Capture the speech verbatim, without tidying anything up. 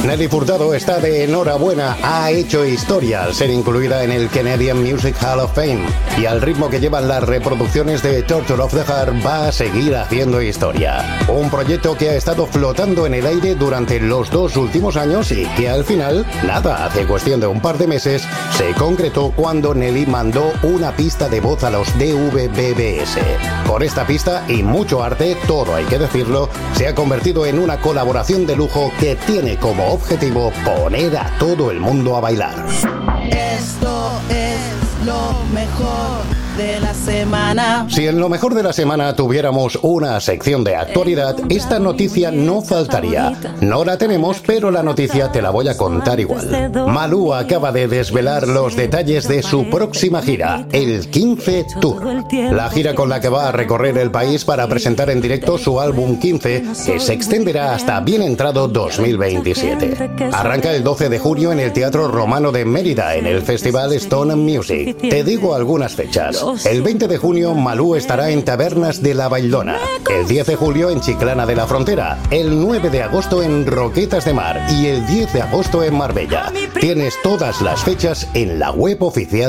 Nelly Furtado está de enhorabuena, ha hecho historia al ser incluida en el Canadian Music Hall of Fame y al ritmo que llevan las reproducciones de Torture of the Heart va a seguir haciendo historia. Un proyecto que ha estado flotando en el aire durante los dos últimos años y que al final, nada, hace cuestión de un par de meses, se concretó cuando Nelly mandó una pista de voz a los D V B B S. Por esta pista y mucho arte, todo hay que decirlo, se ha convertido en una colaboración de lujo que tiene como objetivo poner a todo el mundo a bailar. Esto es lo mejor de la semana. Si en lo mejor de la semana tuviéramos una sección de actualidad, esta noticia no faltaría. No la tenemos, pero la noticia te la voy a contar igual. Malú acaba de desvelar los detalles de su próxima gira, el quince Tour. La gira con la que va a recorrer el país para presentar en directo su álbum quince, que se extenderá hasta bien entrado dos mil veintisiete. Arranca el doce de junio en el Teatro Romano de Mérida, en el Festival Stone Music. Te digo algunas fechas. El veinte de junio, Malú estará en Tabernas de la Vallona. El diez de julio en Chiclana de la Frontera. El nueve de agosto en Roquetas de Mar. Y el diez de agosto en Marbella. Tienes todas las fechas en la web oficial